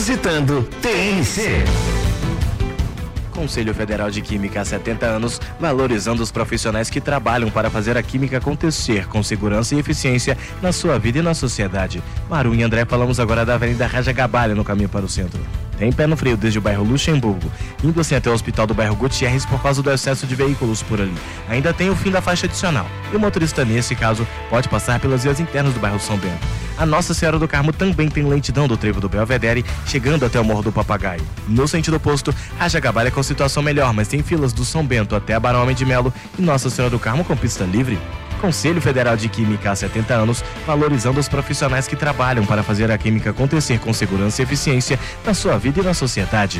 visitando TMC. Conselho Federal de Química há 70 anos, valorizando os profissionais que trabalham para fazer a química acontecer com segurança e eficiência na sua vida e na sociedade. Maru e André, falamos agora da Avenida Raja Gabalha, no caminho para o centro. Tem pé no frio desde o bairro Luxemburgo, indo assim até o hospital do bairro Gutierrez por causa do excesso de veículos por ali. Ainda tem o fim da faixa adicional, e o motorista, nesse caso, pode passar pelas vias internas do bairro São Bento. A Nossa Senhora do Carmo também tem lentidão do trevo do Belvedere, chegando até o Morro do Papagaio. No sentido oposto, Raja Gabalha com situação melhor, mas tem filas do São Bento até a Barão Homem de Melo e Nossa Senhora do Carmo com pista livre. Conselho Federal de Química há 70 anos, valorizando os profissionais que trabalham para fazer a química acontecer com segurança e eficiência na sua vida e na sociedade.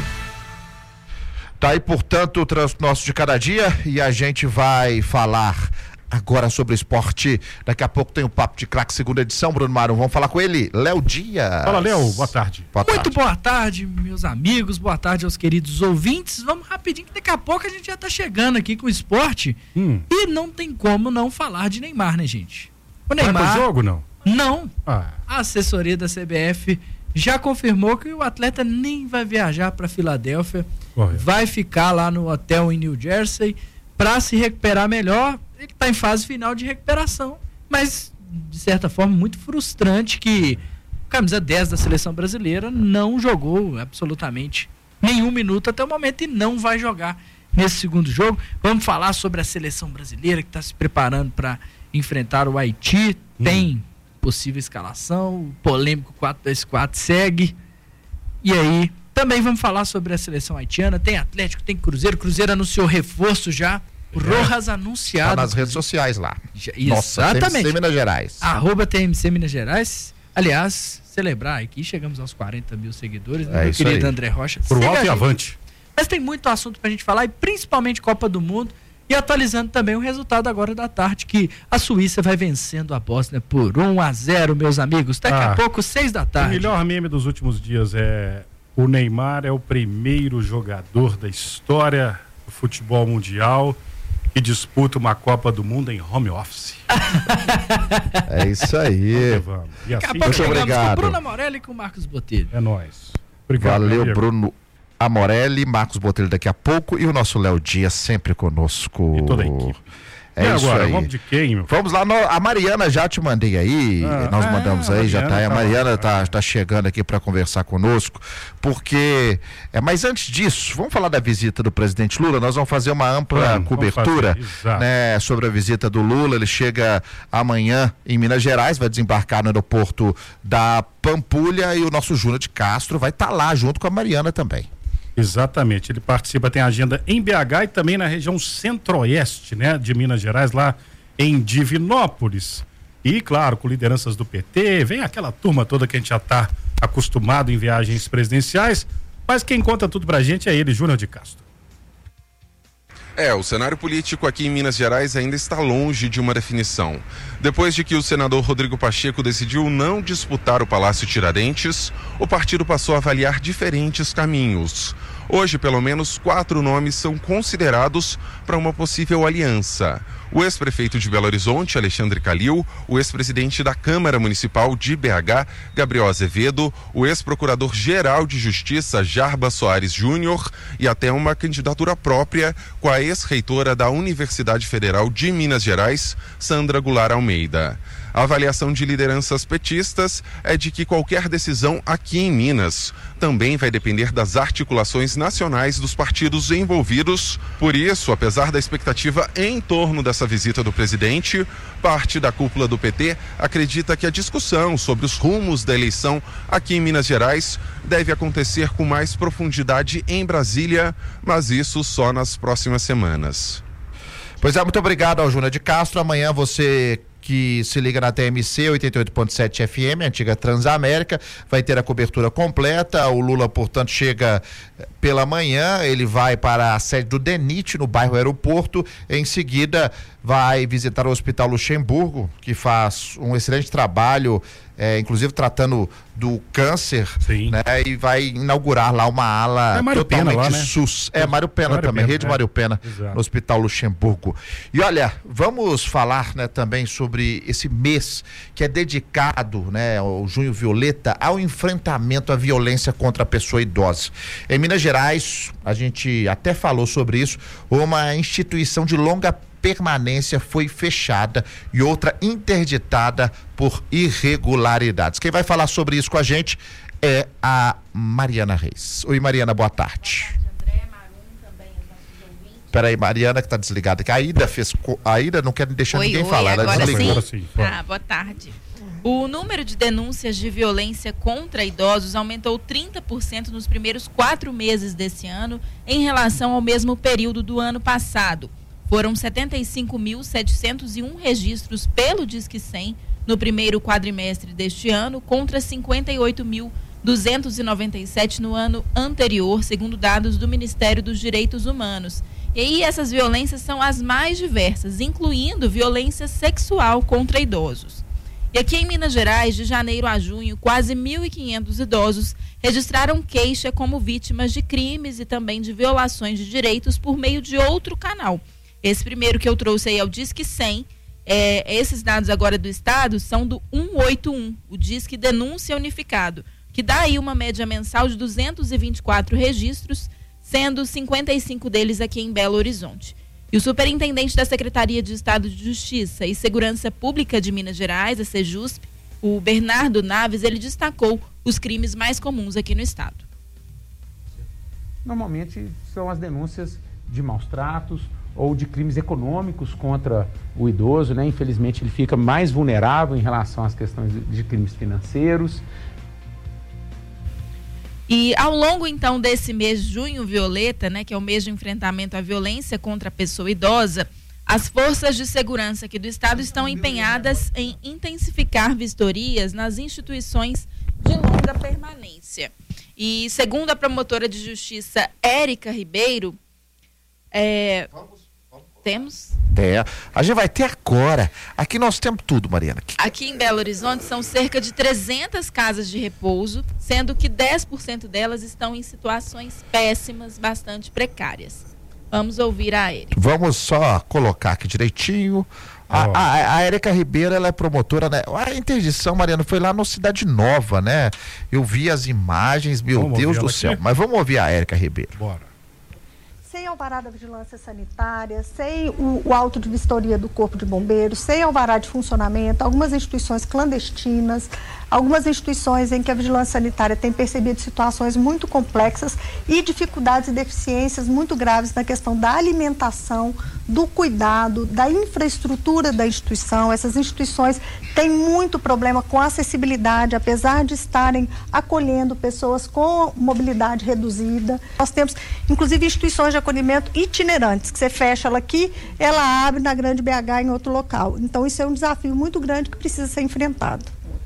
Tá aí, portanto, o Trânsito Nosso de Cada Dia, e a gente vai falar agora sobre esporte. Daqui a pouco tem o Papo de Craque, segunda edição. Bruno Marum, vamos falar com ele, Léo Dias. Fala, Léo, boa tarde. Muito boa tarde, meus amigos, boa tarde aos queridos ouvintes. Vamos rapidinho, que daqui a pouco a gente já tá chegando aqui com o esporte. E não tem como não falar de Neymar, né, gente? O Neymar... Vai pro jogo, não? Não. A assessoria da CBF já confirmou que o atleta nem vai viajar para Filadélfia. Vai ficar lá no hotel em New Jersey para se recuperar melhor. Ele está em fase final de recuperação, mas de certa forma muito frustrante que a camisa 10 da seleção brasileira não jogou absolutamente nenhum minuto até o momento e não vai jogar nesse segundo jogo. Vamos falar sobre a seleção brasileira que está se preparando para enfrentar o Haiti. Tem possível escalação, o polêmico 4-2-4 segue. E aí, também vamos falar sobre a seleção haitiana. Tem Atlético, tem Cruzeiro. Cruzeiro anunciou reforço já. O Rojas anunciado. Tá nas redes sociais lá. Exatamente. TMC Minas Gerais. @TMC Minas Gerais. Aliás, celebrar aqui, chegamos aos 40 mil seguidores, né, meu isso querido aí. André Rocha. Pro alto e avante. Mas tem muito assunto pra gente falar, e principalmente Copa do Mundo. E atualizando também o resultado agora da tarde, que a Suíça vai vencendo a Bósnia por 1-0, meus amigos. Daqui a pouco, 6 da tarde. O melhor meme dos últimos dias é: o Neymar é o primeiro jogador da história do futebol mundial que disputa uma Copa do Mundo em home office. É isso aí. Vamos. E Daqui a assim, pouco chegamos obrigado. com o Bruno Amorelli e com o Marcos Botelho. é nóis. Obrigado. Valeu, amigo. Bruno Amorelli, Marcos Botelho daqui a pouco, e o nosso Léo Dias sempre conosco. E toda a equipe. É E isso agora, aí. vamos de quem, meu? Vamos lá, a Mariana já te mandei aí, nós mandamos aí, já tá aí, a Mariana tá chegando aqui para conversar conosco, porque, mas antes disso, vamos falar da visita do presidente Lula. Nós vamos fazer uma ampla cobertura, né, sobre a visita do Lula. Ele chega amanhã em Minas Gerais, vai desembarcar no aeroporto da Pampulha, e o nosso Júnior de Castro vai estar lá junto com a Mariana também. Exatamente, ele participa, tem agenda em BH e também na região centro-oeste, né, de Minas Gerais, lá em Divinópolis. E, claro, com lideranças do PT, vem aquela turma toda que a gente já está acostumado em viagens presidenciais, mas quem conta tudo pra gente é ele, Júnior de Castro. O cenário político aqui em Minas Gerais ainda está longe de uma definição. Depois de que o senador Rodrigo Pacheco decidiu não disputar o Palácio Tiradentes, o partido passou a avaliar diferentes caminhos. Hoje, pelo menos 4 nomes são considerados para uma possível aliança. O ex-prefeito de Belo Horizonte, Alexandre Calil, o ex-presidente da Câmara Municipal de BH, Gabriel Azevedo, o ex-procurador-geral de Justiça, Jarba Soares Júnior, e até uma candidatura própria com a ex-reitora da Universidade Federal de Minas Gerais, Sandra Goulart Almeida. A avaliação de lideranças petistas é de que qualquer decisão aqui em Minas também vai depender das articulações nacionais dos partidos envolvidos. Por isso, apesar da expectativa em torno dessa visita do presidente, parte da cúpula do PT acredita que a discussão sobre os rumos da eleição aqui em Minas Gerais deve acontecer com mais profundidade em Brasília, mas isso só nas próximas semanas. Pois é, muito obrigado ao Júnior de Castro. Amanhã você que se liga na TMC 88.7 FM, antiga Transamérica, vai ter a cobertura completa. O Lula, portanto, chega pela manhã, ele vai para a sede do DENIT, no bairro Aeroporto. Em seguida, vai visitar o Hospital Luxemburgo, que faz um excelente trabalho inclusive tratando do câncer, né? E vai inaugurar lá uma ala totalmente lá, né? SUS. Mário Pena também, Rede Mário Pena, no Hospital Luxemburgo. E olha, vamos falar, né, também sobre esse mês que é dedicado, né, o Junho Violeta, ao enfrentamento à violência contra a pessoa idosa. Em Minas Gerais, a gente até falou sobre isso, uma instituição de longa permanência foi fechada e outra interditada por irregularidades. Quem vai falar sobre isso com a gente é a Mariana Reis. Oi, Mariana, boa tarde. Boa tarde, André, Marum, também os nossos ouvintes. Peraí, Mariana, que tá desligada, que a Aida não quer deixar ninguém falar, ela desligou. Agora sim. Boa tarde. O número de denúncias de violência contra idosos aumentou 30% nos primeiros 4 meses desse ano em relação ao mesmo período do ano passado. Foram 75.701 registros pelo Disque 100 no primeiro quadrimestre deste ano, contra 58.297 no ano anterior, segundo dados do Ministério dos Direitos Humanos. E aí essas violências são as mais diversas, incluindo violência sexual contra idosos. E aqui em Minas Gerais, de janeiro a junho, quase 1.500 idosos registraram queixa como vítimas de crimes e também de violações de direitos por meio de outro canal. Esse primeiro que eu trouxe aí é o Disque 100. Esses dados agora do Estado são do 181, o Disque Denúncia Unificado, que dá aí uma média mensal de 224 registros, sendo 55 deles aqui em Belo Horizonte. E o superintendente da Secretaria de Estado de Justiça e Segurança Pública de Minas Gerais, a Sejusp, o Bernardo Naves, ele destacou os crimes mais comuns aqui no Estado. Normalmente são as denúncias de maus tratos ou de crimes econômicos contra o idoso, né? Infelizmente ele fica mais vulnerável em relação às questões de crimes financeiros. E ao longo, então, desse mês de junho violeta, né, que é o mês de enfrentamento à violência contra a pessoa idosa, as forças de segurança aqui do Estado estão empenhadas em intensificar vistorias nas instituições de longa permanência. E segundo a promotora de justiça Érica Ribeiro, temos? A gente vai ter agora. Aqui nós temos tudo, Mariana. Aqui em Belo Horizonte são cerca de 300 casas de repouso, sendo que 10% delas estão em situações péssimas, bastante precárias. Vamos ouvir a Érica. Vamos só colocar aqui direitinho. A Érica Ribeiro, ela é promotora, né? A interdição, Mariana, foi lá no Cidade Nova, né? Eu vi as imagens, meu Deus do céu. Mas vamos ouvir a Érica Ribeiro. Bora. Sem alvará da vigilância sanitária, sem o auto de vistoria do Corpo de Bombeiros, sem alvará de funcionamento, algumas instituições clandestinas, algumas instituições em que a vigilância sanitária tem percebido situações muito complexas e dificuldades e deficiências muito graves na questão da alimentação, do cuidado, da infraestrutura da instituição. Essas instituições têm muito problema com a acessibilidade, apesar de estarem acolhendo pessoas com mobilidade reduzida. Nós temos, inclusive, instituições de acolhimento itinerantes, que você fecha ela aqui, ela abre na Grande BH em outro local. Então, isso é um desafio muito grande que precisa ser enfrentado.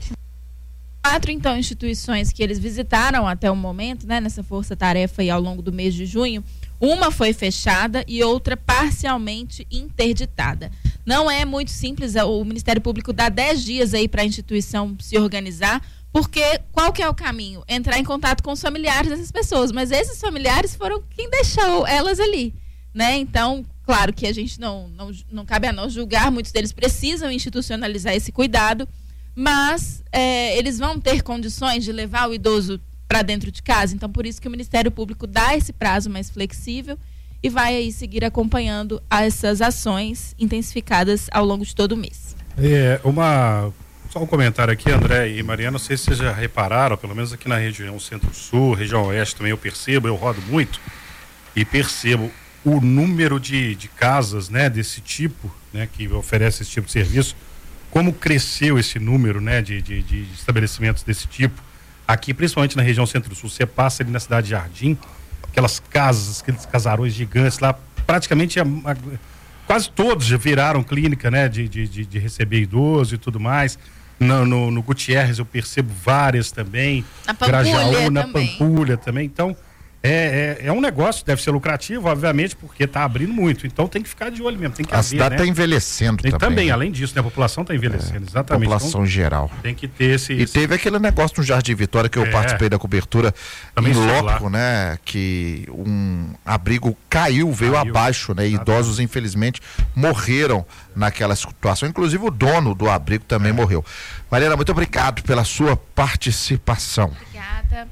4, então, instituições que eles visitaram até o momento, né, nessa força-tarefa aí ao longo do mês de junho, uma foi fechada e outra parcialmente interditada. Não é muito simples, o Ministério Público dá 10 dias aí para a instituição se organizar, porque qual que é o caminho? Entrar em contato com os familiares dessas pessoas, mas esses familiares foram quem deixou elas ali, né? Então, claro que a gente não cabe a nós julgar, muitos deles precisam institucionalizar esse cuidado, mas eles vão ter condições de levar o idoso para dentro de casa. Então, por isso que o Ministério Público dá esse prazo mais flexível e vai aí seguir acompanhando essas ações intensificadas ao longo de todo o mês. Só um comentário aqui, André e Mariana, não sei se vocês já repararam, pelo menos aqui na região Centro-Sul, região Oeste também eu rodo muito e percebo o número de casas, né, desse tipo, né, que oferece esse tipo de serviço, como cresceu esse número, né, de estabelecimentos desse tipo. Aqui, principalmente na região Centro-Sul, você passa ali na cidade de Jardim, aquelas casas, aqueles casarões gigantes lá, praticamente quase todos já viraram clínica, né, de receber idoso e tudo mais. No Gutierrez eu percebo várias também, na Pampulha Grajaú, na Pampulha também. Então, É um negócio, deve ser lucrativo, obviamente, porque está abrindo muito. Então tem que ficar de olho mesmo, tem que A haver, cidade está envelhecendo também. Né? Além disso, né? A população está envelhecendo, exatamente. A população então, geral. Tem que ter E teve aquele negócio no Jardim Vitória que eu participei da cobertura também em loco, né? Que um abrigo veio abaixo, né? E idosos, infelizmente, morreram naquela situação. Inclusive o dono do abrigo também morreu. Mariana, muito obrigado pela sua participação. Obrigada.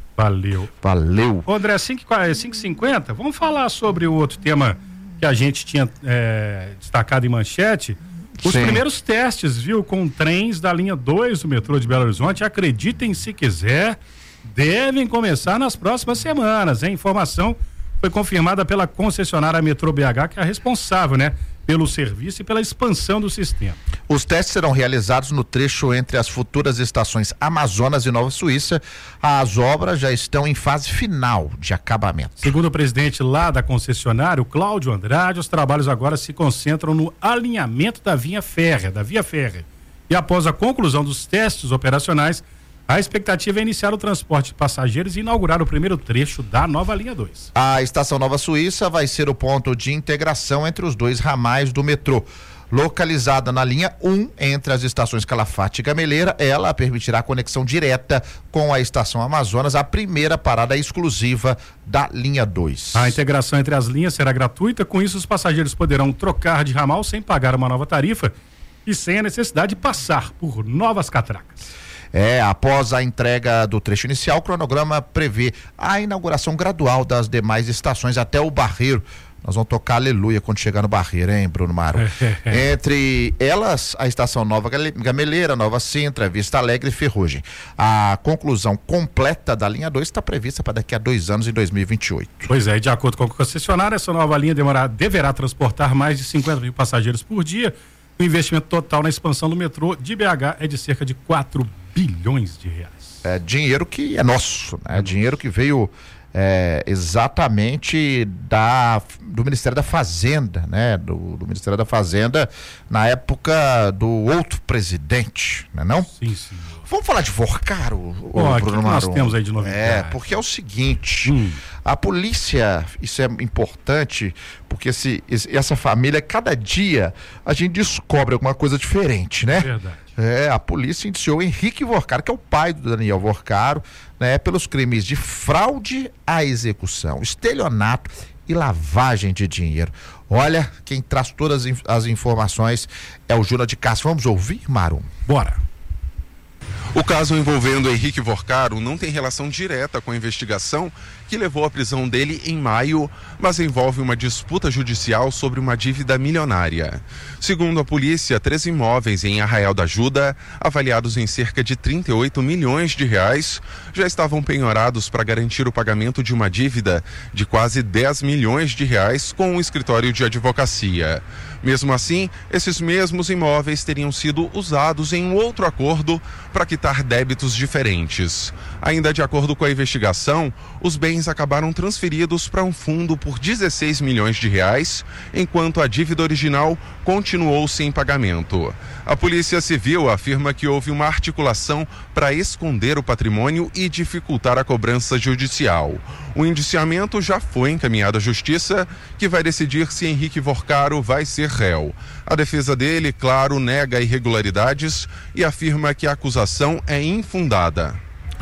Valeu. Ô, André, 5h50, vamos falar sobre o outro tema que a gente tinha destacado em manchete. Os primeiros testes, viu, com trens da linha 2 do metrô de Belo Horizonte, acreditem se quiser, devem começar nas próximas semanas, hein? Informação foi confirmada pela concessionária Metrô BH, que é a responsável, né, pelo serviço e pela expansão do sistema. Os testes serão realizados no trecho entre as futuras estações Amazonas e Nova Suíça. As obras já estão em fase final de acabamento. Segundo o presidente lá da concessionária, o Cláudio Andrade, os trabalhos agora se concentram no alinhamento da via férrea. E após a conclusão dos testes operacionais, a expectativa é iniciar o transporte de passageiros e inaugurar o primeiro trecho da nova linha 2. A estação Nova Suíça vai ser o ponto de integração entre os dois ramais do metrô. Localizada na linha 1, entre as estações Calafate e Gameleira, ela permitirá a conexão direta com a estação Amazonas, a primeira parada exclusiva da linha 2. A integração entre as linhas será gratuita, com isso os passageiros poderão trocar de ramal sem pagar uma nova tarifa e sem a necessidade de passar por novas catracas. Após a entrega do trecho inicial, o cronograma prevê a inauguração gradual das demais estações até o Barreiro. Nós vamos tocar aleluia quando chegar no Barreiro, hein, Bruno Maro? Entre elas, a estação Nova Gameleira, Nova Sintra, Vista Alegre e Ferrugem. A conclusão completa da linha 2 está prevista para daqui a 2 anos, em 2028. Pois é, e de acordo com a concessionária, essa nova linha deverá transportar mais de 50 mil passageiros por dia. O investimento total na expansão do metrô de BH é de cerca de 4 bilhões de reais. É dinheiro que é nosso, né? Dinheiro que veio exatamente do Ministério da Fazenda, né? Do Ministério da Fazenda na época do outro presidente, né não? Sim, sim. Vamos falar de Vorcaro, Bruno Maro? Nós temos aí de novidade. Porque é o seguinte, a polícia, isso é importante, porque essa família, cada dia a gente descobre alguma coisa diferente, né? Verdade. A polícia indiciou Henrique Vorcaro, que é o pai do Daniel Vorcaro, né, pelos crimes de fraude à execução, estelionato e lavagem de dinheiro. Olha, quem traz todas as informações é o Júnior de Castro. Vamos ouvir, Marum? Bora. O caso envolvendo Henrique Vorcaro não tem relação direta com a investigação que levou à prisão dele em maio, mas envolve uma disputa judicial sobre uma dívida milionária. Segundo a polícia, 3 imóveis em Arraial da Ajuda, avaliados em cerca de 38 milhões de reais, já estavam penhorados para garantir o pagamento de uma dívida de quase 10 milhões de reais com um escritório de advocacia. Mesmo assim, esses mesmos imóveis teriam sido usados em um outro acordo para quitar débitos diferentes. Ainda de acordo com a investigação, os bens acabaram transferidos para um fundo por 16 milhões de reais, enquanto a dívida original continuou sem pagamento. A Polícia Civil afirma que houve uma articulação para esconder o patrimônio e dificultar a cobrança judicial. O indiciamento já foi encaminhado à Justiça, que vai decidir se Henrique Vorcaro vai ser réu. A defesa dele, claro, nega irregularidades e afirma que a acusação é infundada.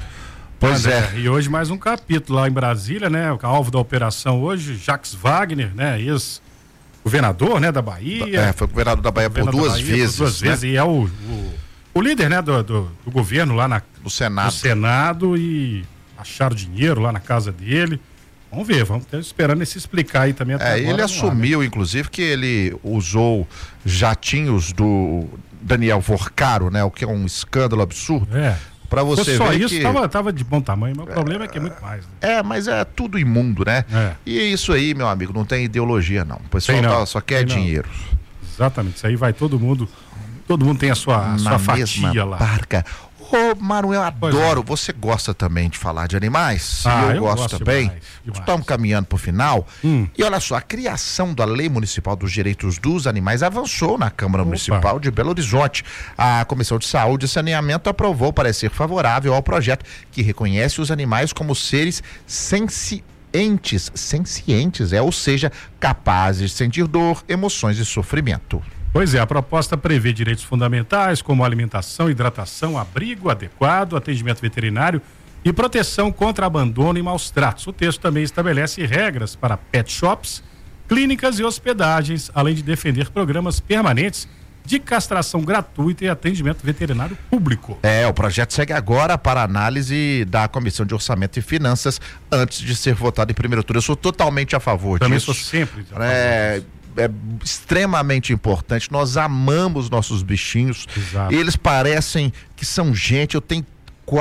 Pois é. E hoje mais um capítulo lá em Brasília, né? O alvo da operação hoje, Jacques Wagner, né? Ex-governador, né? Da Bahia. Foi governador da Bahia por duas vezes. Né? E é o líder, né? Do governo lá no Senado. No Senado, e acharam dinheiro lá na casa dele. Vamos ver, vamos estar esperando ele se explicar aí também. Até agora, ele assumiu, né? Inclusive, que ele usou jatinhos do Daniel Vorcaro, né? O que é um escândalo absurdo. Pra você só ver isso que... tava de bom tamanho, mas o problema é que é muito mais. Né? Mas é tudo imundo, né? E isso aí, meu amigo, não tem ideologia, não. O pessoal só quer dinheiro. Exatamente, isso aí vai todo mundo tem a sua fatia lá. Barca. Maru, eu adoro. Você gosta também de falar de animais? Eu gosto também. Demais. Estamos caminhando para o final. E olha só, a criação da Lei Municipal dos Direitos dos Animais avançou na Câmara Municipal de Belo Horizonte. A Comissão de Saúde e Saneamento aprovou parecer favorável ao projeto que reconhece os animais como seres entes sencientes, ou seja, capazes de sentir dor, emoções e sofrimento. Pois é, a proposta prevê direitos fundamentais como alimentação, hidratação, abrigo adequado, atendimento veterinário e proteção contra abandono e maus tratos. O texto também estabelece regras para pet shops, clínicas e hospedagens, além de defender programas permanentes de castração gratuita e atendimento veterinário público. O projeto segue agora para análise da Comissão de Orçamento e Finanças antes de ser votado em primeiro turno. Eu sou totalmente a favor disso. Também sou sempre a favor disso. É extremamente importante. Nós amamos nossos bichinhos. Exato. Eles parecem que são gente. Eu tenho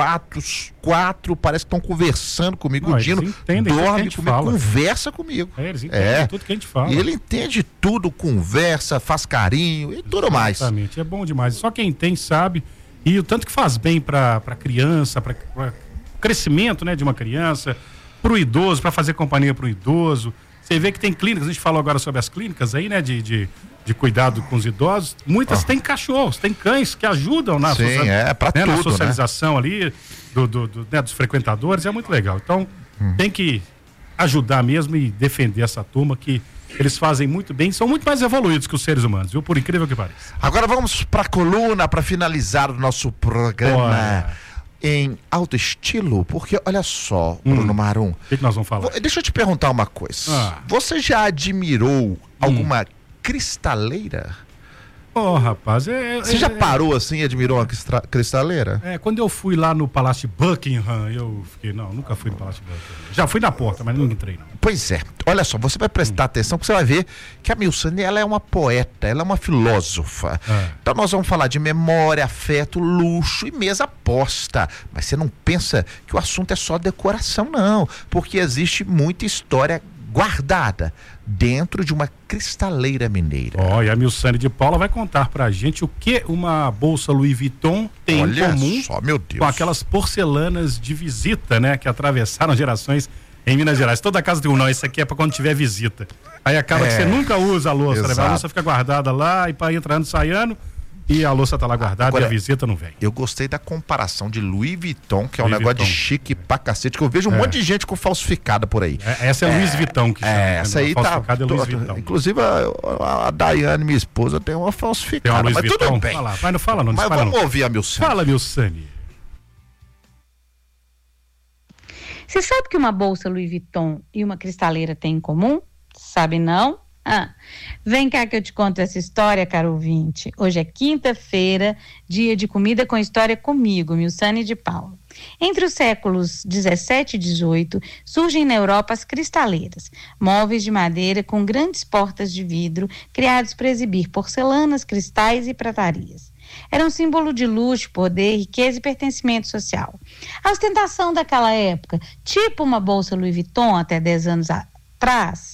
quatro parece que estão conversando comigo. O Dino dorme comigo, conversa comigo. Eles entendem tudo que a gente fala. E ele entende tudo, conversa, faz carinho e tudo mais. Exatamente, é bom demais. Só quem tem sabe, e o tanto que faz bem para criança, para crescimento, né, de uma criança, para o idoso, para fazer companhia para o idoso. Você vê que tem clínicas, a gente falou agora sobre as clínicas aí, né, de cuidado com os idosos. Muitas têm cachorros, tem cães que ajudam na socialização, né, ali dos frequentadores. É muito legal. Então, tem que ajudar mesmo e defender essa turma que eles fazem muito bem, são muito mais evoluídos que os seres humanos, viu? Por incrível que pareça. Agora vamos para a coluna para finalizar o nosso programa. Em alto estilo, porque olha só, Bruno Marum. O que nós vamos falar? Deixa eu te perguntar uma coisa. Você já admirou alguma cristaleira? Rapaz, você já parou assim e admirou uma cristaleira? Quando eu fui lá no Palácio de Buckingham, eu fiquei, nunca fui no Palácio de Buckingham. Já fui na porta, mas não entrei, não. Pois é, olha só, você vai prestar atenção, porque você vai ver que a Milsane, ela é uma poeta, ela é uma filósofa. Então nós vamos falar de memória, afeto, luxo e mesa posta. Mas você não pensa que o assunto é só decoração, não, porque existe muita história guardada dentro de uma cristaleira mineira. E a Milsane de Paula vai contar pra gente o que uma bolsa Louis Vuitton tem em comum com aquelas porcelanas de visita, né, que atravessaram gerações em Minas Gerais. Toda casa tem isso aqui é pra quando tiver visita. Aí acaba que você nunca usa a louça, né? A louça fica guardada lá e para entrando, saindo, e a louça tá lá guardada. Agora, e a visita não vem. Eu gostei da comparação de Louis Vuitton, que é um negócio de chique pra cacete, que eu vejo um monte de gente com falsificada por aí. Essa é Louis Vuitton que chama. Essa aí tá. É Louis Vuitton. Inclusive a Daiane, minha esposa, tem uma falsificada. Tem uma mas Vuitton. Tudo bem. Mas não fala não. Mas vamos ouvir a Milsane. Fala, Milsane. Você sabe que uma bolsa Louis Vuitton e uma cristaleira têm em comum? Sabe não? Vem cá que eu te conto essa história, caro ouvinte. Hoje é quinta-feira, dia de comida com história comigo, Milsane de Paula. Entre os séculos 17 e 18, surgem na Europa as cristaleiras, móveis de madeira com grandes portas de vidro, criados para exibir porcelanas, cristais e pratarias. Era um símbolo de luxo, poder, riqueza e pertencimento social. A ostentação daquela época, tipo uma bolsa Louis Vuitton até 10 anos atrás.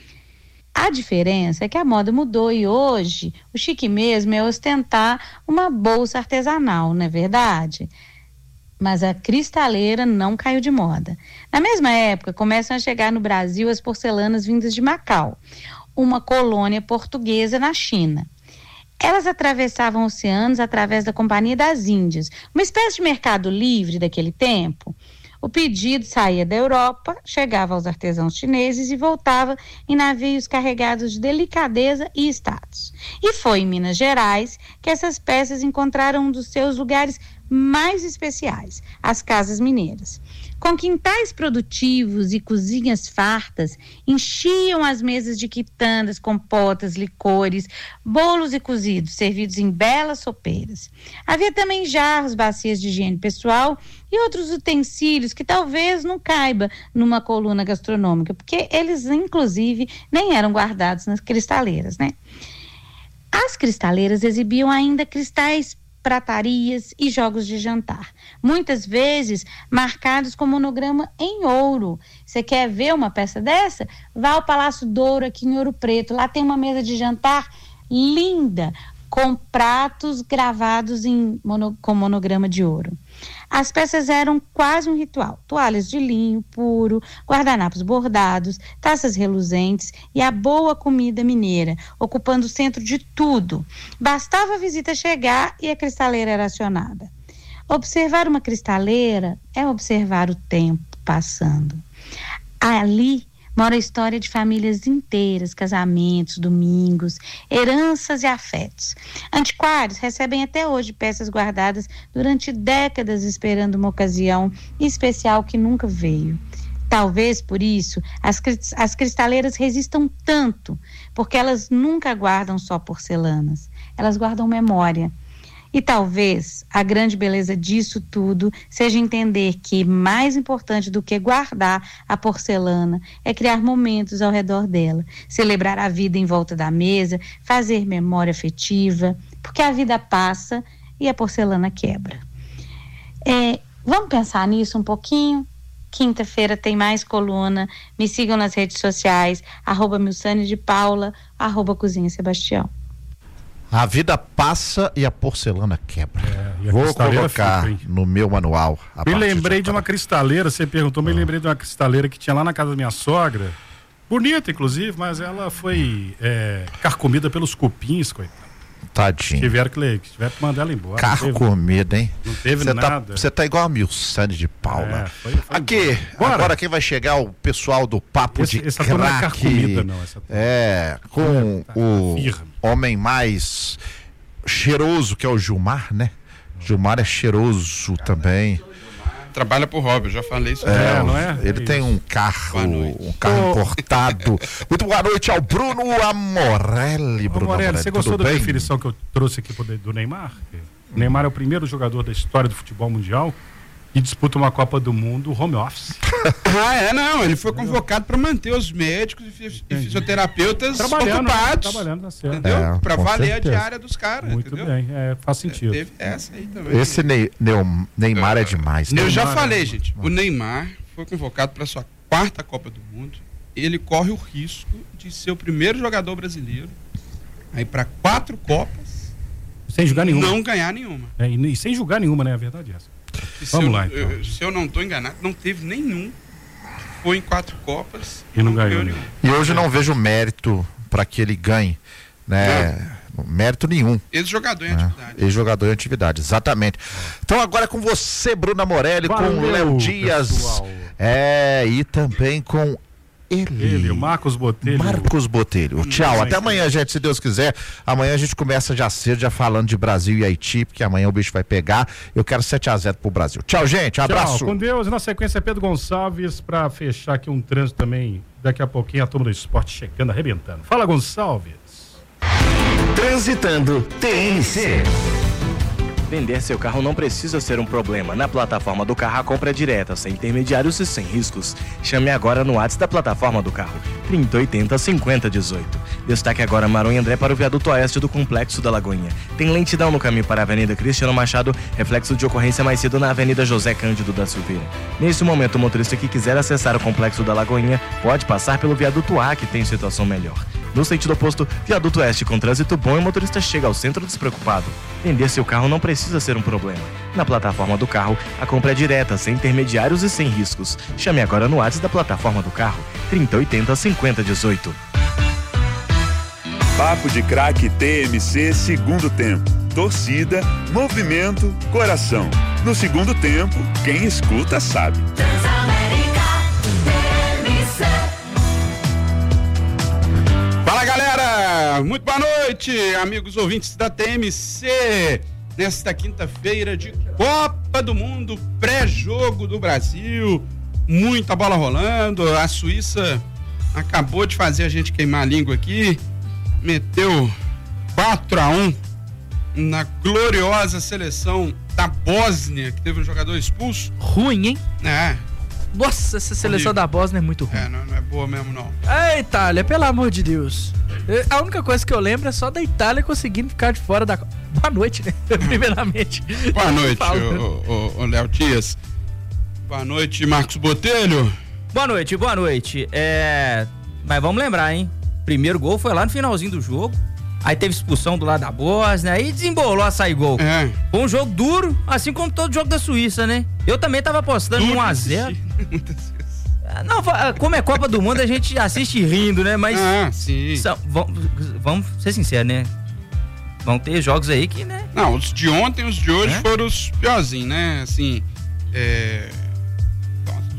A diferença é que a moda mudou e hoje o chique mesmo é ostentar uma bolsa artesanal, não é verdade? Mas a cristaleira não caiu de moda. Na mesma época, começam a chegar no Brasil as porcelanas vindas de Macau, uma colônia portuguesa na China. Elas atravessavam oceanos através da Companhia das Índias, uma espécie de mercado livre daquele tempo. O pedido saía da Europa, chegava aos artesãos chineses e voltava em navios carregados de delicadeza e status. E foi em Minas Gerais que essas peças encontraram um dos seus lugares mais especiais, as casas mineiras. Com quintais produtivos e cozinhas fartas, enchiam as mesas de quitandas, compotas, licores, bolos e cozidos, servidos em belas sopeiras. Havia também jarros, bacias de higiene pessoal e outros utensílios que talvez não caiba numa coluna gastronômica, porque eles, inclusive, nem eram guardados nas cristaleiras, né? As cristaleiras exibiam ainda cristais, pratarias e jogos de jantar, muitas vezes marcados com monograma em ouro. Você quer ver uma peça dessa? Vá ao Palácio Douro aqui em Ouro Preto, lá tem uma mesa de jantar linda, com pratos gravados com monograma de ouro. As peças eram quase um ritual: toalhas de linho puro, guardanapos bordados, taças reluzentes e a boa comida mineira, ocupando o centro de tudo. Bastava a visita chegar e a cristaleira era acionada. Observar uma cristaleira é observar o tempo passando. Ali mora a história de famílias inteiras, casamentos, domingos, heranças e afetos. Antiquários recebem até hoje peças guardadas durante décadas esperando uma ocasião especial que nunca veio. Talvez por isso as cristaleiras resistam tanto, porque elas nunca guardam só porcelanas, elas guardam memória. E talvez a grande beleza disso tudo seja entender que mais importante do que guardar a porcelana é criar momentos ao redor dela, celebrar a vida em volta da mesa, fazer memória afetiva, porque a vida passa e a porcelana quebra. Vamos pensar nisso um pouquinho? Quinta-feira tem mais coluna. Me sigam nas redes sociais, @milsane_de_paula, @cozinha Sebastião. A vida passa e a porcelana quebra. Vou colocar no meu manual. Me lembrei de uma cristaleira, você perguntou, me lembrei de uma cristaleira que tinha lá na casa da minha sogra. Bonita, inclusive, mas ela foi carcomida pelos cupins, coitado. Tadinho. Tiveram que mandar ela embora. Carcomida, hein? Não teve nada. Você tá igual a Milsane de Paula. Aqui, agora quem vai chegar o pessoal do Papo de Craque. Essa não é carcomida, não. Com o homem mais cheiroso, que é o Gilmar, né? Gilmar é cheiroso também. Trabalha pro Hobby, eu já falei isso. Não é? Ele tem um carro importado. Muito boa noite ao Bruno Amorelli. Bruno Amorelli, você gostou da definição que eu trouxe aqui do Neymar? O Neymar é o primeiro jogador da história do futebol mundial e disputa uma Copa do Mundo home office. Não, ele foi convocado para manter os médicos e fisioterapeutas ocupados. Trabalhando na certa. Entendeu? Para valer a diária dos caras. Muito entendeu? Bem, faz sentido. Teve essa aí também. Esse Neymar é demais. Eu já falei, gente, o Neymar foi convocado para sua 4ª Copa do Mundo. Ele corre o risco de ser o primeiro jogador brasileiro aí para 4 Copas sem jogar nenhuma. Não ganhar nenhuma. E sem jogar nenhuma, né? A verdade é essa. Vamos lá, então. Se eu não estou enganado, não teve nenhum que foi em 4 Copas e não ganhou nenhum. E hoje eu não vejo mérito para que ele ganhe, né? Mérito nenhum. Ex-jogador em atividade. Ex-jogador em atividade, exatamente. Então agora é com você, Bruna Morelli, com o Léo Dias. Pessoal. E também com ele, o Marcos Botelho. Tchau, até amanhã, gente, se Deus quiser. Amanhã a gente começa já cedo, já falando de Brasil e Haiti, porque amanhã o bicho vai pegar. Eu quero 7-0 pro Brasil. Tchau, gente, abraço. Tchau, com Deus. Na sequência, Pedro Gonçalves, pra fechar aqui um trânsito também. Daqui a pouquinho a turma do esporte chegando, arrebentando. Fala, Gonçalves. Transitando TNC. Vender seu carro não precisa ser um problema. Na plataforma do carro, a compra é direta, sem intermediários e sem riscos. Chame agora no WhatsApp da plataforma do carro, 3080-5018. Destaque agora Maronha André para o viaduto oeste do Complexo da Lagoinha. Tem lentidão no caminho para a Avenida Cristiano Machado, reflexo de ocorrência mais cedo na Avenida José Cândido da Silveira. Nesse momento, o motorista que quiser acessar o Complexo da Lagoinha pode passar pelo viaduto A, que tem situação melhor. No sentido oposto, viaduto oeste com trânsito bom e o motorista chega ao centro despreocupado. Vender seu carro não precisa ser um problema. Na plataforma do carro, a compra é direta, sem intermediários e sem riscos. Chame agora no WhatsApp da plataforma do carro, 3080-5018. Papo de Craque TMC segundo tempo. Torcida, movimento, coração. No segundo tempo, quem escuta sabe. Fala, galera! Muito boa noite, amigos ouvintes da TMC. Nesta quinta-feira de Copa do Mundo, pré-jogo do Brasil, muita bola rolando. A Suíça acabou de fazer a gente queimar a língua aqui, meteu 4-1 na gloriosa seleção da Bósnia, que teve um jogador expulso. Ruim, hein? Nossa, essa seleção da Bósnia é muito ruim. Não é boa mesmo, não. Itália, pelo amor de Deus. A única coisa que eu lembro é só da Itália conseguindo ficar de fora da... Boa noite, né? Primeiramente. Boa noite, o Léo Dias. Boa noite, Marcos Botelho. Boa noite. Mas vamos lembrar, hein? Primeiro gol foi lá no finalzinho do jogo. Aí teve expulsão do lado da Bósnia, aí desembolou a sair gol. Foi um jogo duro, assim como todo jogo da Suíça, né? Eu também tava apostando em 1-0. Não, como é Copa do Mundo, a gente assiste rindo, né? Mas. Sim. Vamos ser sinceros, né? Vão ter jogos aí que, né? Não, os de ontem e os de hoje foram os piorzinhos, né? Assim.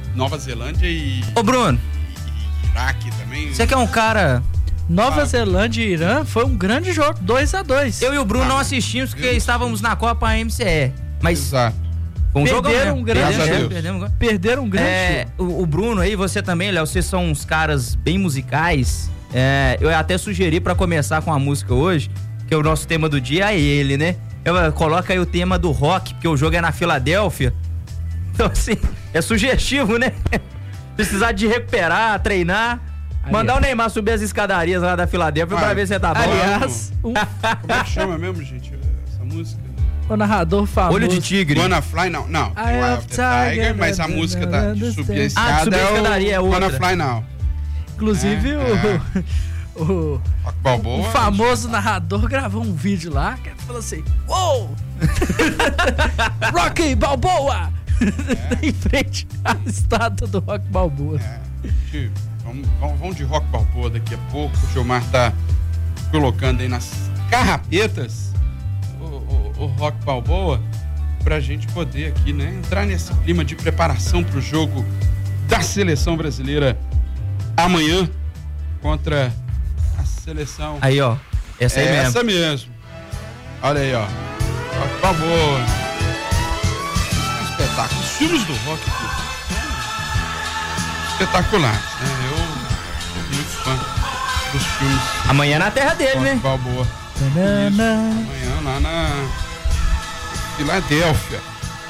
Nova Zelândia e... Ô, Bruno. Iraque também. Você que é um cara... Nova Zelândia e Irã foi um grande jogo, 2-2. Eu e o Bruno não assistimos porque estávamos na Copa MCE. Mas... Exato. Um perderam um grande jogo. Perderam um grande jogo. O Bruno aí, você também, Léo, vocês são uns caras bem musicais. Eu até sugeri pra começar com a música hoje, que o nosso tema do dia é ele, né? Coloca aí o tema do rock, porque o jogo é na Filadélfia. Então, assim, é sugestivo, né? Precisar de recuperar, treinar. Mandar o Neymar subir as escadarias lá da Filadélfia pra ver se você tá bom. Aliás, como é que chama mesmo, gente, essa música? O narrador famoso. Olho de Tigre. Wanna Fly Now. Não, tem Eye of the Tiger, mas a música de subir a escada subir a escadaria é outra. Wanna Fly Now. Inclusive, o famoso narrador gravou um vídeo lá que falou assim: Uou! Rocky Balboa! Em frente à estátua do Rock Balboa. Vamos de Rock Balboa daqui a pouco. O Gilmar tá colocando aí nas carrapetas o Rock Balboa pra gente poder aqui, né, entrar nesse clima de preparação pro jogo da seleção brasileira amanhã contra a seleção. Aí, ó. Essa aí mesmo. Essa mesmo. Olha aí, ó. Rock Balboa. É um espetáculo. Os filmes do rock aqui espetaculares, né? Eu sou muito fã dos filmes. Amanhã na terra dele, Rock né? Balboa. Isso. Amanhã lá na Filadélfia.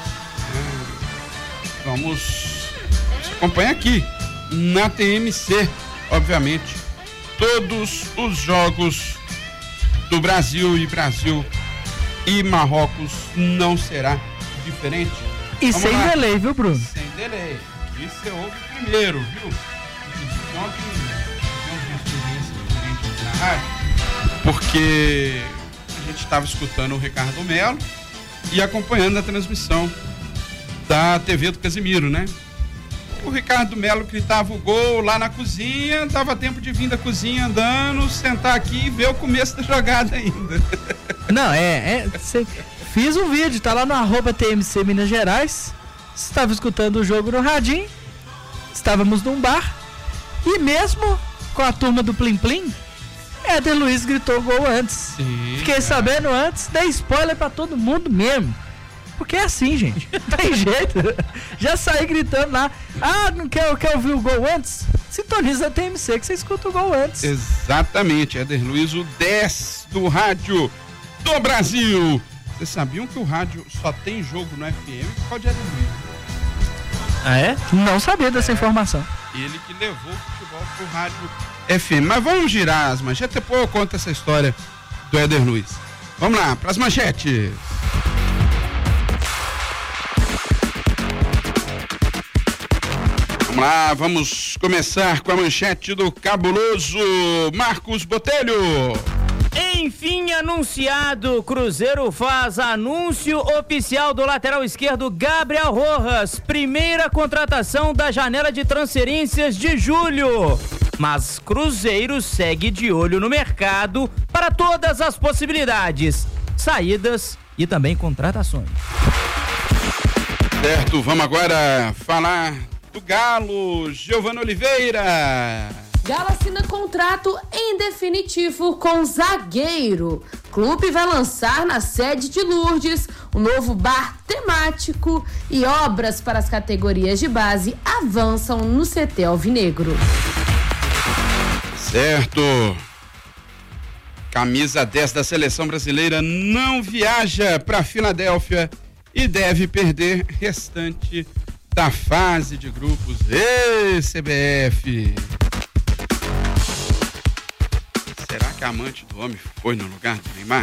Vamos acompanhar aqui na TMC, obviamente, todos os jogos do Brasil e Marrocos não será diferente. E sem delay, viu, Bruno? Sem delay. Isso é o primeiro, viu? Ontem tivemos uma experiência diferente na rádio, porque a gente estava escutando o Ricardo Melo e acompanhando a transmissão da TV do Casimiro, né? O Ricardo Melo gritava o gol lá na cozinha, dava tempo de vir da cozinha andando, sentar aqui e ver o começo da jogada ainda. Não, fiz um vídeo, tá lá no @TMC Minas Gerais. Estava escutando o jogo no radinho, estávamos num bar e mesmo com a turma do Plim Plim, Éder Luiz gritou gol antes. Sim, fiquei sabendo antes, dei spoiler pra todo mundo mesmo. Porque é assim, gente. Não tem jeito. Já saí gritando lá. Não quer ouvir o gol antes? Sintoniza a TMC que você escuta o gol antes. Exatamente. Éder Luiz, o 10 do rádio do Brasil. Vocês sabiam que o rádio só tem jogo no FM por causa de Éder Luiz? Ah, é? Não sabia dessa informação. Ele que levou o futebol pro rádio FM. Mas vamos girar as manchetes, depois eu conto essa história do Éder Luiz. Vamos lá, pras manchetes. Vamos lá, vamos começar com a manchete do cabuloso Marcos Botelho. Enfim anunciado, Cruzeiro faz anúncio oficial do lateral esquerdo Gabriel Rojas, primeira contratação da janela de transferências de julho. Mas Cruzeiro segue de olho no mercado para todas as possibilidades, saídas e também contratações. Certo, vamos agora falar do Galo, Giovana Oliveira. Galo assina contrato em definitivo com zagueiro. Clube vai lançar na sede de Lourdes um novo bar temático e obras para as categorias de base avançam no CT Alvinegro. Certo. Camisa 10 da seleção brasileira não viaja para Filadélfia e deve perder restante da fase de grupos. CBF. Será que a amante do homem foi no lugar do Neymar?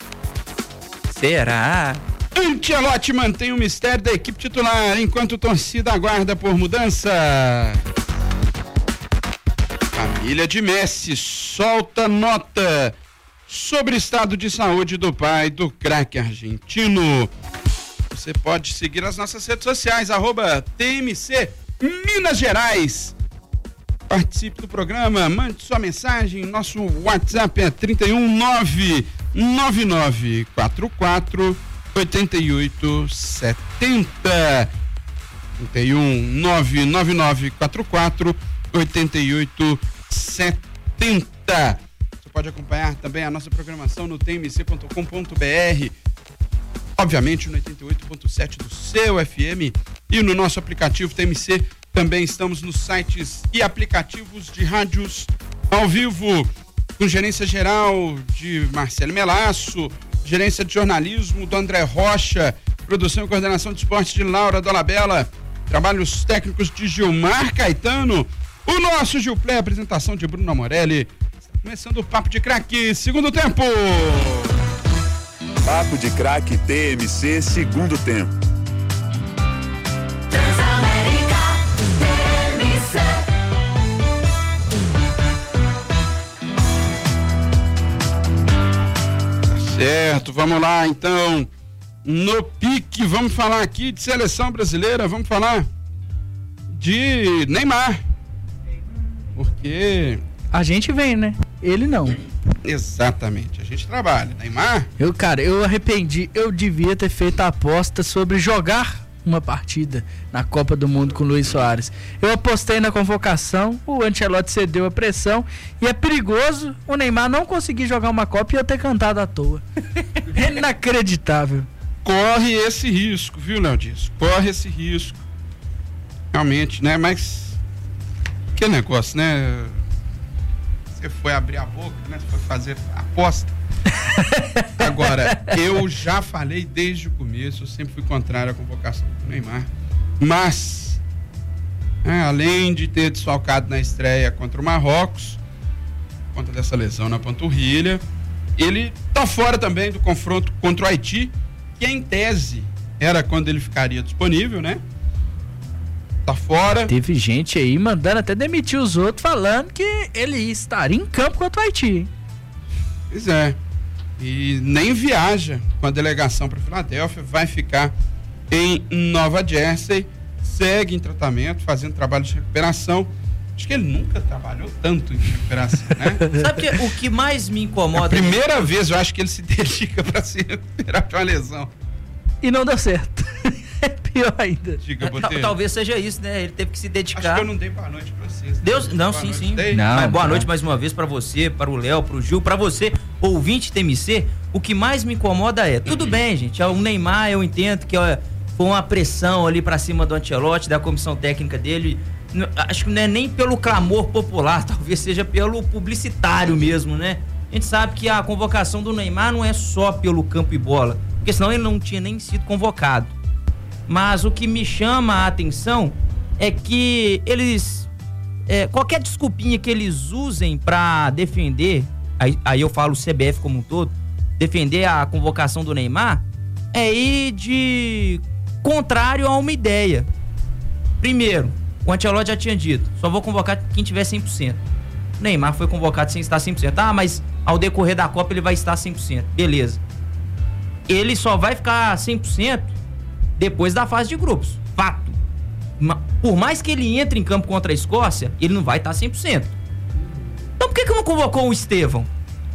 Será? Ancelotti mantém o mistério da equipe titular enquanto torcida aguarda por mudança. Família de Messi solta nota sobre o estado de saúde do pai do craque argentino. Você pode seguir as nossas redes sociais, @TMC Minas Gerais. Participe do programa, mande sua mensagem, nosso WhatsApp é 31999448870. 31 99944 8870. Você pode acompanhar também a nossa programação no tmc.com.br, obviamente no 88.7 do seu FM e no nosso aplicativo TMC. Também estamos nos sites e aplicativos de rádios ao vivo, com gerência geral de Marcelo Melasso, gerência de jornalismo do André Rocha, produção e coordenação de esportes de Laura Dolabella, trabalhos técnicos de Gilmar Caetano, o nosso Gilplay, apresentação de Bruno Amorelli. Está começando o Papo de Craque, segundo tempo. Papo de Craque TMC, segundo tempo. Certo, vamos lá então. No pique, vamos falar aqui de seleção brasileira, vamos falar de Neymar. Porque a gente vem, né? Ele não. Exatamente, a gente trabalha. Neymar? Eu arrependi, eu devia ter feito a aposta sobre jogar uma partida na Copa do Mundo com o Luis Soares. Eu apostei na convocação, o Ancelotti cedeu a pressão e é perigoso o Neymar não conseguir jogar uma Copa e eu ter cantado à toa. É inacreditável. Corre esse risco, viu, Léo Dias? Corre esse risco. Realmente, né? Mas que negócio, né? Você foi abrir a boca, né? Você foi fazer aposta. Agora, eu já falei desde o começo, eu sempre fui contrário à convocação do Neymar. Mas, além de ter desfalcado na estreia contra o Marrocos, por conta dessa lesão na panturrilha, ele tá fora também do confronto contra o Haiti, que em tese era quando ele ficaria disponível, né? Tá fora. Teve gente aí mandando até demitir os outros, falando que ele estaria em campo contra o Haiti. Pois é. E nem viaja com a delegação para Filadélfia, vai ficar em Nova Jersey, segue em tratamento, fazendo trabalho de recuperação. Acho que ele nunca trabalhou tanto em recuperação, né? Sabe o que mais me incomoda? É a primeira vez eu acho que ele se dedica para se recuperar de uma lesão. E não deu certo. É pior ainda. Diga, talvez seja isso, né? Ele teve que se dedicar. Acho que eu não dei boa noite pra vocês. Deus, não, sim. Não, mas boa noite mais uma vez pra você, para o Léo, pro Gil, pra você, ouvinte TMC. O que mais me incomoda é, tudo bem, gente, o Neymar eu entendo que foi uma pressão ali pra cima do Ancelotti, da comissão técnica dele. Acho que não é nem pelo clamor popular, talvez seja pelo publicitário mesmo, né? A gente sabe que a convocação do Neymar não é só pelo campo e bola, porque senão ele não tinha nem sido convocado. Mas o que me chama a atenção é que eles, qualquer desculpinha que eles usem pra defender, aí eu falo o CBF como um todo, defender a convocação do Neymar, é ir de contrário a uma ideia. Primeiro, o Ancelotti já tinha dito, só vou convocar quem tiver 100%. O Neymar foi convocado sem estar 100%. Mas ao decorrer da Copa ele vai estar 100%. Beleza. Ele só vai ficar 100% depois da fase de grupos. Fato. Por mais que ele entre em campo contra a Escócia, ele não vai estar 100%. Então por que não convocou o Estevão?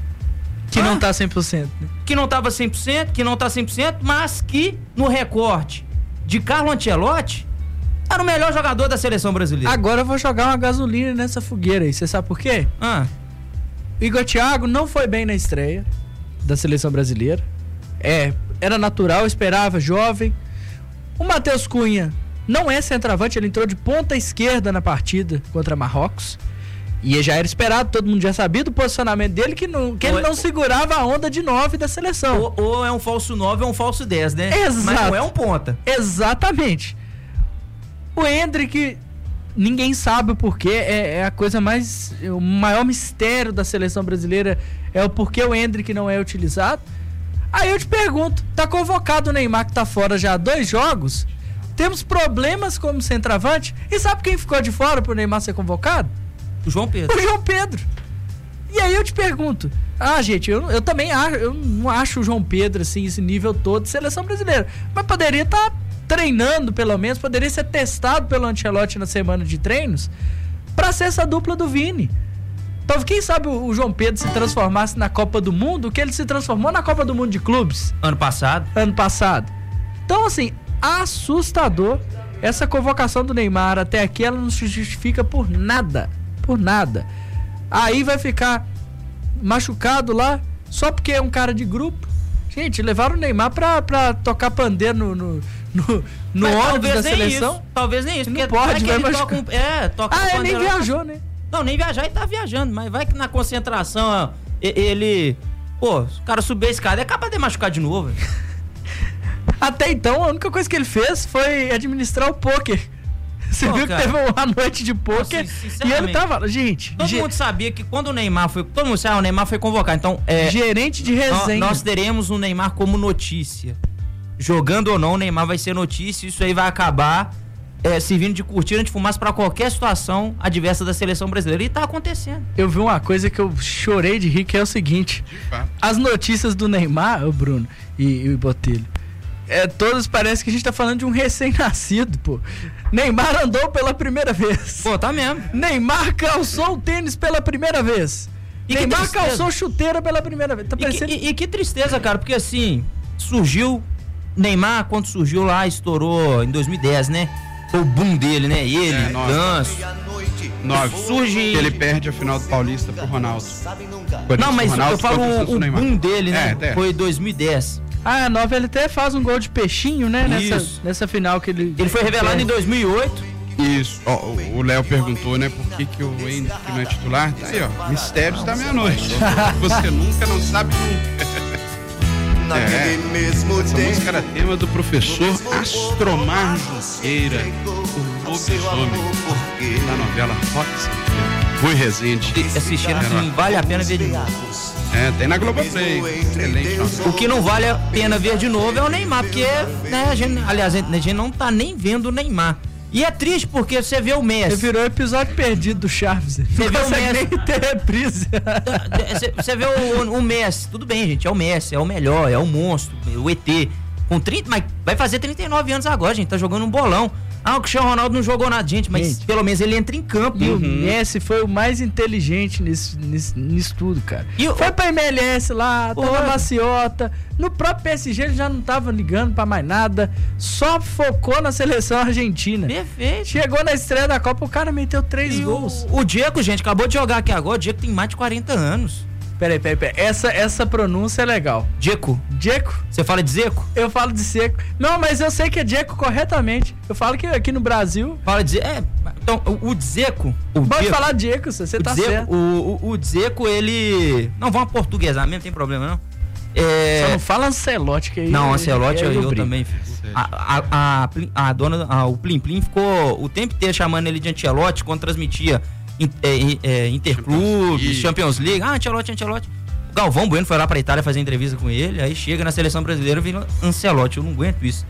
Que não tá 100%, né? Que não tava 100%, que não tá 100%, mas que no recorte de Carlo Ancelotti era o melhor jogador da seleção brasileira. Agora eu vou jogar uma gasolina nessa fogueira aí. Você sabe por quê? Igor Thiago não foi bem na estreia da seleção brasileira. Era natural, esperava, jovem. O Matheus Cunha não é centroavante, ele entrou de ponta esquerda na partida contra Marrocos. E já era esperado, todo mundo já sabia do posicionamento dele, que ele não segurava a onda de 9 da seleção. Ou é um falso 9 ou um falso 10, né? Exato. Mas não é um ponta. Exatamente. O Endrick, ninguém sabe o porquê, é a coisa mais... O maior mistério da seleção brasileira é o porquê o Endrick não é utilizado. Aí eu te pergunto, tá convocado o Neymar que tá fora já há 2 jogos? Temos problemas como centroavante? E sabe quem ficou de fora pro Neymar ser convocado? O João Pedro. O João Pedro. E aí eu te pergunto, gente, eu também acho, eu não acho o João Pedro assim, esse nível todo de seleção brasileira, mas poderia estar treinando pelo menos, poderia ser testado pelo Ancelotti na semana de treinos pra ser essa dupla do Vini. Então, quem sabe o João Pedro se transformasse na Copa do Mundo, que ele se transformou na Copa do Mundo de Clubes. Ano passado. Então, assim, assustador essa convocação do Neymar até aqui, ela não se justifica por nada. Por nada. Aí vai ficar machucado lá, só porque é um cara de grupo. Gente, levaram o Neymar pra tocar pandeiro no ônibus da seleção. Isso, talvez nem isso. Não pode, vai machucar. Toca ele nem viajou, né? Não, nem viajar, ele tá viajando, mas vai que na concentração, ó, ele... Pô, o cara subir a escada, é capaz de machucar de novo. Até então, a única coisa que ele fez foi administrar o pôquer. Você viu que teve uma noite de pôquer e ele tava... Gente... Todo mundo sabia que quando o Neymar foi... Todo mundo sabia, o Neymar foi convocado. Então, gerente de resenha. Nós teremos o Neymar como notícia. Jogando ou não, o Neymar vai ser notícia. Isso aí vai acabar servindo de cortina de fumaça para qualquer situação adversa da seleção brasileira. E tá acontecendo. Eu vi uma coisa que eu chorei de rir, que é o seguinte. As notícias do Neymar, o Bruno e o Botelho, todas parece que a gente tá falando de um recém-nascido, pô. Neymar andou pela primeira vez. Pô, tá mesmo. Neymar calçou o tênis pela primeira vez. Neymar calçou chuteira pela primeira vez. Tá parecendo... e que tristeza, cara, porque assim, surgiu... Neymar, quando surgiu lá, estourou em 2010, né? Foi o boom dele, né? Ele, Ganso. 9. Surge... Ele perde a final do Paulista pro Ronaldo. Não, mas Ronaldo, eu falo o boom dele, né? Foi 2010. A 9 ele até faz um gol de peixinho, né? Nessa final que ele... Ele foi revelado em 2008. Isso. O Léo perguntou, né? Por que o Hendrick não é titular? Tá aí, ó. Mistérios da meia-noite. Você nunca não sabe nunca. Essa música era tema do professor Astromar Junqueira, o lobisomem, da novela Rox. Rui Rezende. Assistindo assim, vale a pena ver de novo. Tem na Globoplay. Excelente. O que não vale a pena ver de novo é o Neymar, porque, né, a gente não tá nem vendo o Neymar. E é triste porque você vê o Messi. Você virou episódio perdido do Chaves. Você vê o Messi. Nem ter reprise. Você vê o Messi. Tudo bem, gente. É o Messi, é o melhor, é o monstro, o ET. Com 30, mas vai fazer 39 anos agora, gente. Tá jogando um bolão. O Cristiano Ronaldo não jogou nada, gente, mas pelo menos ele entra em campo. E o Messi foi o mais inteligente nisso tudo, cara. Foi pra MLS lá, tava maciota. No próprio PSG ele já não tava ligando pra mais nada. Só focou na seleção argentina. Perfeito. Chegou na estreia da Copa, o cara meteu 3 gols. O Diego, gente, acabou de jogar aqui agora. O Diego tem mais de 40 anos. Peraí. Essa pronúncia é legal. Dzeko? Você fala de Zeco? Eu falo de Seco. Não, mas eu sei que é Dzeko corretamente. Eu falo que aqui no Brasil... Fala de... então, o Dzeko... Pode falar Dzeko, você tá certo. O Dzeko, ele... Não, vamos portuguesar mesmo, não tem problema, não. Só não fala Ancelotti, que aí... Não, Ancelotti eu também fico. A dona... o Plim Plim ficou o tempo inteiro chamando ele de Ancelotti quando transmitia... Interclubes, Champions League. Ancelotti. O Galvão Bueno foi lá pra Itália fazer entrevista com ele. Aí chega na seleção brasileira e vira Ancelotti. Eu não aguento isso.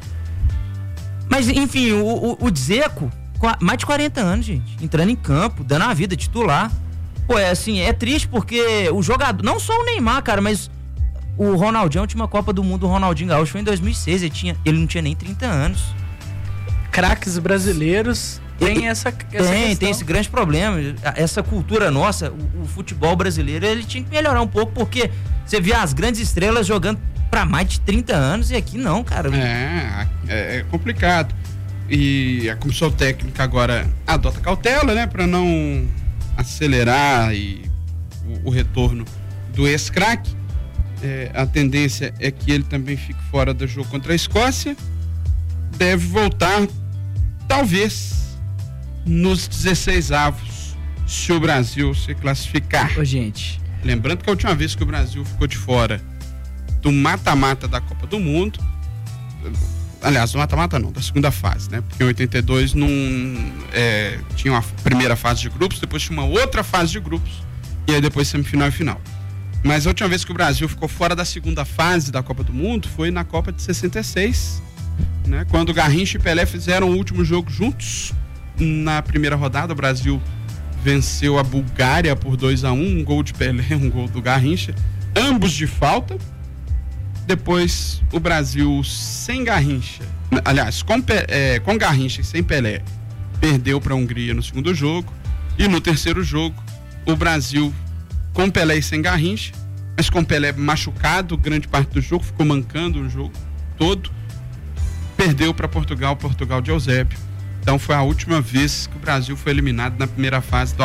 Mas enfim, o Dzeko, mais de 40 anos, gente, entrando em campo, dando a vida, titular. Pô, é triste porque o jogador, não só o Neymar, cara, mas o Ronaldinho, a última Copa do Mundo, o Ronaldinho Gaúcho foi em 2006. Ele não tinha nem 30 anos. Craques brasileiros. Tem esse grande problema. Essa cultura nossa, o futebol brasileiro, ele tinha que melhorar um pouco, porque você via as grandes estrelas jogando pra mais de 30 anos e aqui não, cara. É complicado. E a comissão técnica agora adota cautela, né, pra não acelerar o retorno do ex-craque. A tendência é que ele também fique fora do jogo contra a Escócia. Deve voltar, talvez, nos 16avos, se o Brasil se classificar. Gente, lembrando que a última vez que o Brasil ficou de fora do mata-mata da Copa do Mundo, aliás, do mata-mata não, da segunda fase, né? Porque em 82 tinha uma primeira fase de grupos, depois tinha uma outra fase de grupos e aí depois semifinal e final. Mas a última vez que o Brasil ficou fora da segunda fase da Copa do Mundo foi na Copa de 66, né? Quando Garrincha e Pelé fizeram o último jogo juntos. Na primeira rodada, o Brasil venceu a Bulgária por 2-1, um gol de Pelé, um gol do Garrincha, ambos de falta. Depois, o Brasil sem Garrincha, aliás, com Garrincha e sem Pelé, perdeu para a Hungria no segundo jogo. E no terceiro jogo, o Brasil com Pelé e sem Garrincha, mas com Pelé machucado grande parte do jogo, ficou mancando o jogo todo, perdeu para Portugal de Eusébio Então foi a última vez que o Brasil foi eliminado na primeira fase do